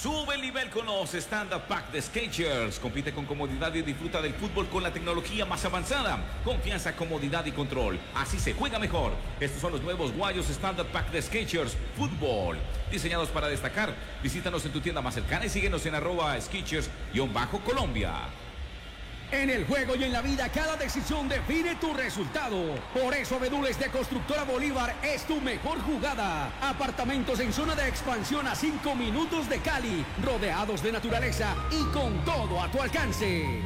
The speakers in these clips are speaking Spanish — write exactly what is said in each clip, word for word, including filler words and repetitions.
Sube el nivel con los Stand Up Pack de Skechers. Compite con comodidad y disfruta del fútbol con la tecnología más avanzada. Confianza, comodidad y control. Así se juega mejor. Estos son los nuevos guayos Stand Up Pack de Skechers Fútbol. Diseñados para destacar. Visítanos en tu tienda más cercana y síguenos en arroba Skechers-Colombia. En el juego y en la vida, cada decisión define tu resultado. Por eso, Abedules de Constructora Bolívar es tu mejor jugada. Apartamentos en zona de expansión a cinco minutos de Cali, rodeados de naturaleza y con todo a tu alcance.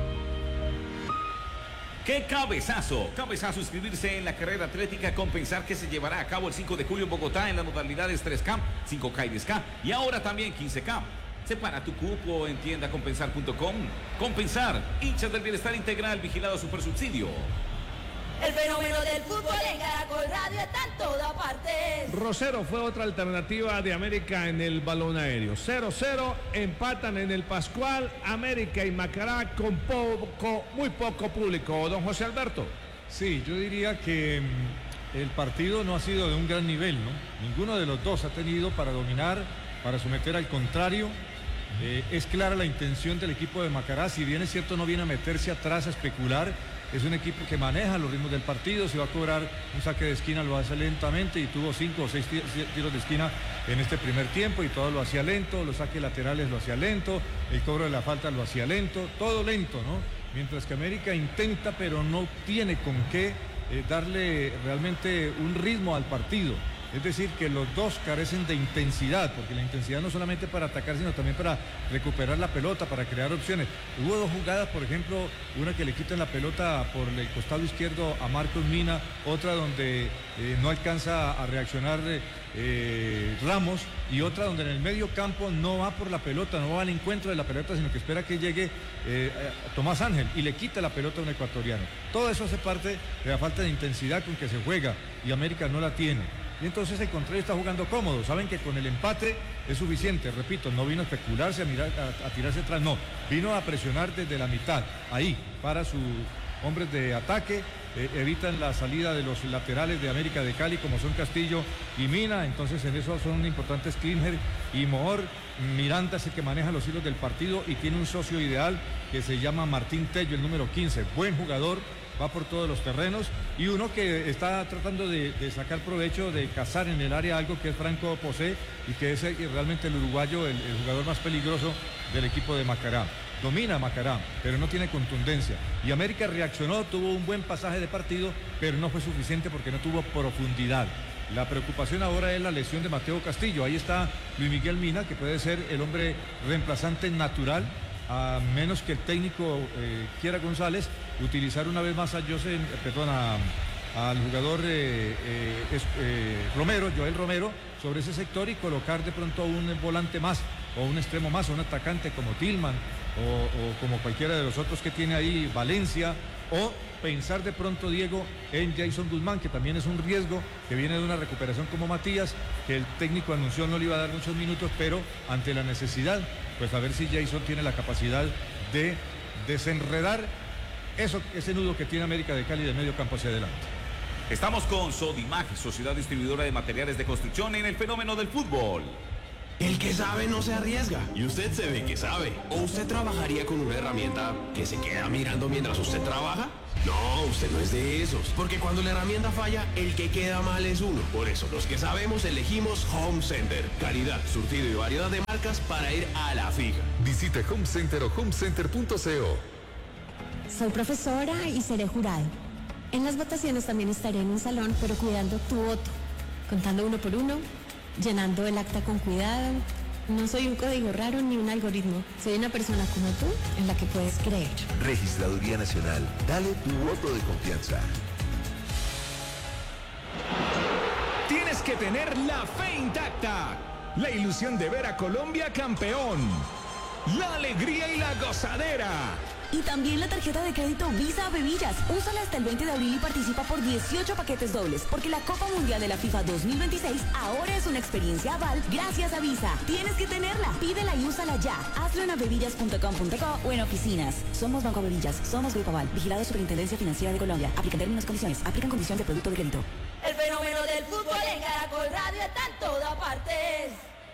¡Qué cabezazo! Cabezazo inscribirse en la carrera atlética Compensar, que se llevará a cabo el cinco de julio en Bogotá en las modalidades tres K, cinco K y diez K y ahora también quince K. Separa tu cupo en tienda compensar punto com. Compensar, hinchas del bienestar integral, vigilado Supersubsidio. El fenómeno del fútbol en Caracol Radio está en todas partes. Rosero fue otra alternativa de América en el balón aéreo. cero cero, empatan en el Pascual, América y Macará con poco, muy poco público. Don José Alberto. Sí, yo diría que el partido no ha sido de un gran nivel, ¿no? Ninguno de los dos ha tenido para dominar, para someter al contrario. Eh, es clara la intención del equipo de Macará, si bien es cierto no viene a meterse atrás a especular, es un equipo que maneja los ritmos del partido, si va a cobrar un saque de esquina lo hace lentamente y tuvo cinco o seis tiros de esquina en este primer tiempo y todo lo hacía lento, los saques laterales lo hacía lento, el cobro de la falta lo hacía lento, todo lento, ¿no? Mientras que América intenta pero no tiene con qué eh, darle realmente un ritmo al partido. Es decir, que los dos carecen de intensidad, porque la intensidad no solamente para atacar, sino también para recuperar la pelota, para crear opciones. Hubo dos jugadas, por ejemplo, una que le quitan la pelota por el costado izquierdo a Marcos Mina, otra donde eh, no alcanza a reaccionar eh, Ramos, y otra donde en el medio campo no va por la pelota, no va al encuentro de la pelota, sino que espera que llegue eh, Tomás Ángel y le quita la pelota a un ecuatoriano. Todo eso hace parte de la falta de intensidad con que se juega, y América no la tiene. Y entonces el contrario está jugando cómodo. Saben que con el empate es suficiente. Repito, no vino a especularse, a, mirar, a, a tirarse atrás, no. Vino a presionar desde la mitad. Ahí, para sus hombres de ataque. Eh, evitan la salida de los laterales de América de Cali, como son Castillo y Mina. Entonces en eso son importantes Klinger y Mohr. Miranda es el que maneja los hilos del partido y tiene un socio ideal que se llama Martín Tello, el número quince. Buen jugador. Va por todos los terrenos, y uno que está tratando de, de sacar provecho, de cazar en el área algo, que es Franco Posé, y que es realmente el uruguayo, el, el jugador más peligroso del equipo de Macará. Domina Macará, pero no tiene contundencia. Y América reaccionó, tuvo un buen pasaje de partido, pero no fue suficiente porque no tuvo profundidad. La preocupación ahora es la lesión de Mateo Castillo. Ahí está Luis Miguel Mina, que puede ser el hombre reemplazante natural, a menos que el técnico eh, Quiera González utilizar una vez más a José, perdón, a, al jugador eh, eh, es, eh, Romero, Joel Romero, sobre ese sector, y colocar de pronto un volante más o un extremo más, o un atacante como Tillman o, o como cualquiera de los otros que tiene ahí, Valencia, o pensar de pronto, Diego, en Jason Guzmán, que también es un riesgo, que viene de una recuperación como Matías, que el técnico anunció no le iba a dar muchos minutos, pero ante la necesidad, pues a ver si Jason tiene la capacidad de desenredar eso, ese nudo que tiene América de Cali de medio campo hacia adelante. Estamos con Sodimac, sociedad distribuidora de materiales de construcción, en el fenómeno del fútbol. El que sabe no se arriesga, y usted se ve que sabe. ¿O usted trabajaría con una herramienta que se queda mirando mientras usted trabaja? No, usted no es de esos, porque cuando la herramienta falla, el que queda mal es uno. Por eso los que sabemos elegimos Home Center. Calidad, surtido y variedad de marcas para ir a la fija. Visite Home Center o home center punto co. Soy profesora y seré jurado. En las votaciones también estaré en un salón, pero cuidando tu voto, contando uno por uno, llenando el acta con cuidado. No soy un código raro ni un algoritmo. Soy una persona como tú, en la que puedes creer. Registraduría Nacional. Dale tu voto de confianza. Tienes que tener la fe intacta. La ilusión de ver a Colombia campeón. La alegría y la gozadera. Y también la tarjeta de crédito Visa Bebillas. Úsala hasta el veinte de abril y participa por dieciocho paquetes dobles. Porque la Copa Mundial de la FIFA dos mil veintiséis ahora es una experiencia aval gracias a Visa. Tienes que tenerla. Pídela y úsala ya. Hazlo en abebillas punto com punto co o en oficinas. Somos Banco Bebillas. Somos Grupo Aval. Vigilado Superintendencia Financiera de Colombia. Aplican términos y condiciones. Aplican condición de producto de crédito. El fenómeno del fútbol en Caracol Radio está en todas partes.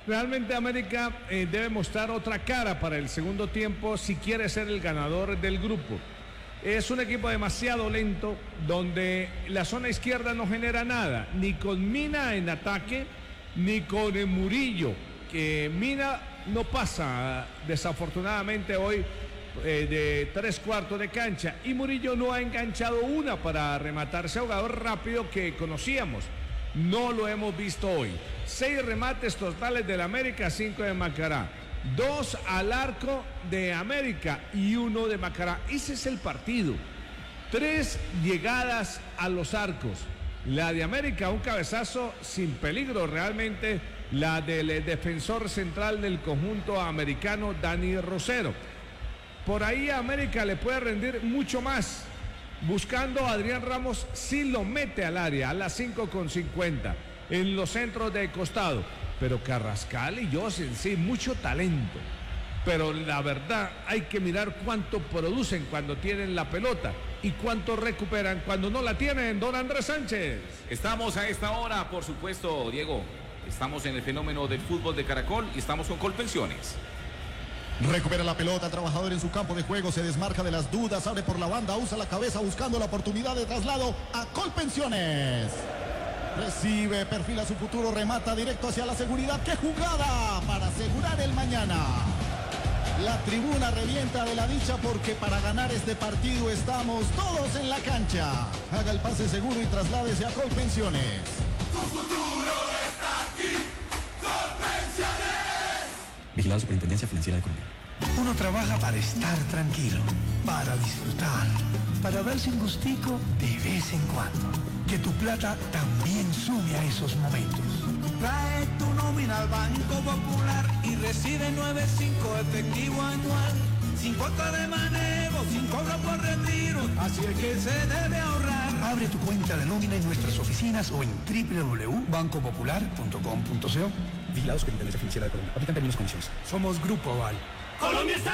Realmente América eh, debe mostrar otra cara para el segundo tiempo si quiere ser el ganador del grupo. Es un equipo demasiado lento, donde la zona izquierda no genera nada, ni con Mina en ataque, ni con el Murillo, que Mina no pasa desafortunadamente hoy eh, de tres cuartos de cancha, y Murillo no ha enganchado una para rematarse a jugador rápido que conocíamos. No lo hemos visto hoy. Seis remates totales del América, cinco de Macará. Dos al arco de América y uno de Macará. Ese es el partido. Tres llegadas a los arcos. La de América, un cabezazo sin peligro realmente. La del defensor central del conjunto americano, Dani Rosero. Por ahí a América le puede rendir mucho más. Buscando a Adrián Ramos, sí lo mete al área a las cinco con cincuenta en los centros de costado. Pero Carrascal y Josen, sí, mucho talento. Pero la verdad, hay que mirar cuánto producen cuando tienen la pelota y cuánto recuperan cuando no la tienen. Don Andrés Sánchez. Estamos a esta hora, por supuesto, Diego. Estamos en el fenómeno del fútbol de Caracol y estamos con Colpensiones. Recupera la pelota, trabajador en su campo de juego, se desmarca de las dudas, abre por la banda, usa la cabeza buscando la oportunidad de traslado a Colpensiones. Recibe, perfila su futuro, remata directo hacia la seguridad. ¡Qué jugada para asegurar el mañana! La tribuna revienta de la dicha porque para ganar este partido estamos todos en la cancha. Haga el pase seguro y trasládese a Colpensiones. Tu futuro está aquí, Colpensiones. Vigilado Superintendencia Financiera de Colombia. Uno trabaja para estar tranquilo, para disfrutar, para darse un gustico de vez en cuando. Que tu plata también sume a esos momentos. Trae tu nómina al Banco Popular y recibe nueve punto cinco efectivo anual. Sin cuota de manejo, sin cobro por retiro. Así es que se debe ahorrar. Abre tu cuenta de nómina en nuestras oficinas o en doble u doble u doble u punto banco popular punto com punto co. Vigilados Superintendencia Financiera de Colombia. Aplican términos y condiciones. Somos Grupo Aval. Colombia está